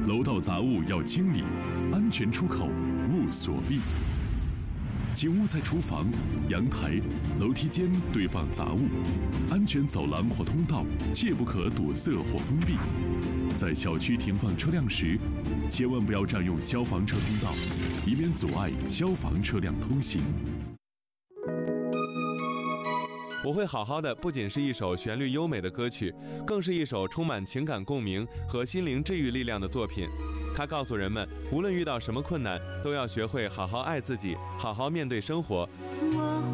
楼道杂物要清理，安全出口勿锁闭。请勿在厨房、阳台、楼梯间堆放杂物，安全走廊或通道切不可堵塞或封闭。在小区停放车辆时，千万不要占用消防车通道，以免阻碍消防车辆通行。 我会好好的不仅是一首旋律优美的歌曲，更是一首充满情感共鸣和心灵治愈力量的作品。它告诉人们，无论遇到什么困难，都要学会好好爱自己，好好面对生活。